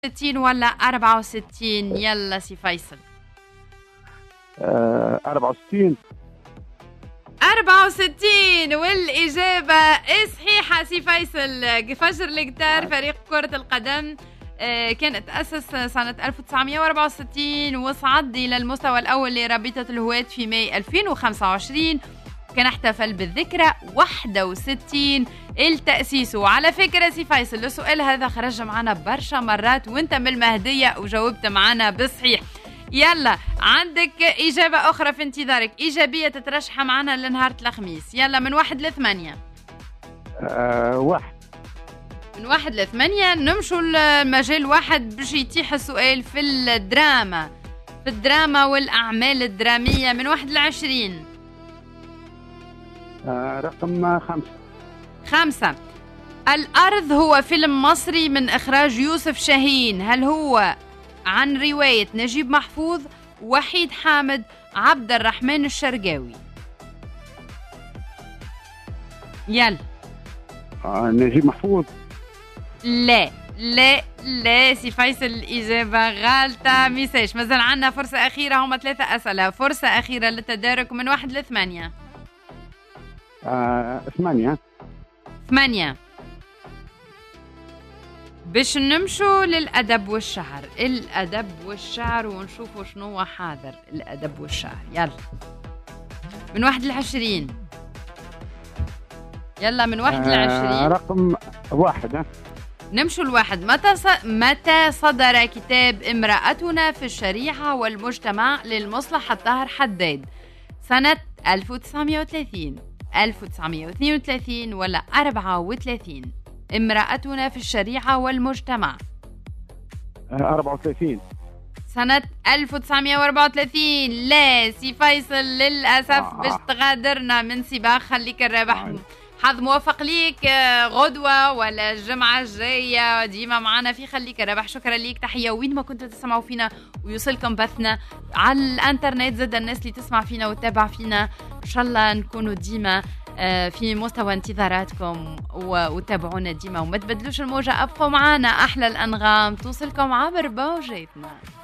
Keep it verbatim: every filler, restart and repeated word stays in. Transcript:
ستين ولا أربعة وستين؟ يلا سي فيصل. آه أربعة وستين. أربعة وستين والإجابة صحيحة سي فيصل. فجر القطار فريق كرة القدم كان تأسس سنة ألف وتسعمائة وأربعة وستين وصعد إلى المستوى الأول لرابطة الهواة في ماي ألفين وخمسة وعشرين. كان احتفل بالذكرى واحد وستين التأسيس. وعلى فكرة سي فيصل السؤال هذا خرج معنا برشا مرات وانت من المهدية وجاوبت معنا بصحيح. يلا عندك إجابة أخرى في انتظارك، إيجابية تترشح معنا لنهار الخميس. يلا من واحد لثمانية. آه واحد. من واحد لثمانية نمشوا المجال واحد باش يتيح السؤال في الدراما، في الدراما والأعمال الدرامية. من واحد لعشرين. آه رقم خمسة. خمسة. الأرض هو فيلم مصري من إخراج يوسف شاهين. هل هو عن رواية نجيب محفوظ، وحيد حامد، عبد الرحمن الشرقاوي؟ يلا. آه نجيب محفوظ. لا لا لا سي فيصل الإجابة غالطة. ميساج مازال عنا فرصة أخيرة، هما ثلاثة أسئلة، فرصة أخيرة للتدارك. من واحد لثمانية. آه ثمانية. ثمانية. باش نمشوا للأدب والشعر، الأدب والشعر ونشوفوا شنو هو حاضر الأدب والشعر. يلا من واحد لعشرين. يلا من واحد آه لعشرين. رقم واحد. نمشوا الواحد. متى ص... متى صدر كتاب امرأتنا في الشريعة والمجتمع للمصلح الطاهر حداد؟ سنة ألف وتسعمائة وثلاثين، ألف وتسعمائة واثنين وثلاثين ولا أربعة وثلاثين؟ امرأتنا في الشريعة والمجتمع. آه أربعة وثلاثين. سنة ألف وتسعمائة وأربعة وثلاثين. لا سي فيصل للأسف آه. باش تغادرنا من سباق. خليك الرابح. آه. حظ موفق ليك غدوة ولا الجمعة الجاية ديما معنا في خليك الرابح. شكرا ليك، تحية وين ما كنتوا تسمعوا فينا ويوصلكم بثنا على الانترنت. زاد الناس اللي تسمع فينا وتتابع فينا إن شاء الله نكونوا ديما في مستوى انتظاراتكم وتابعونا ديما وما تبدلوش الموجة. أبقوا معنا، أحلى الأنغام توصلكم عبر بوجتنا.